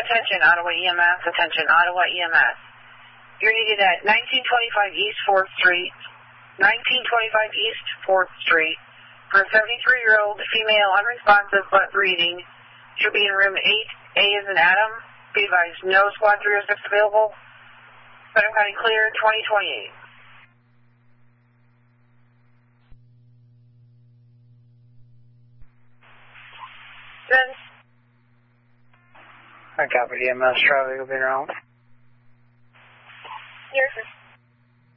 Attention, Ottawa EMS. Attention, Ottawa EMS. You're needed at 1925 East 4th Street, 1925 East 4th Street, for a 73-year-old female unresponsive but breathing. She'll be in room 8A as in Adam. Be advised, no squad 306 available. Putnam County clear, 2028. Send. I copy EMS traffic will be around. Here, sir.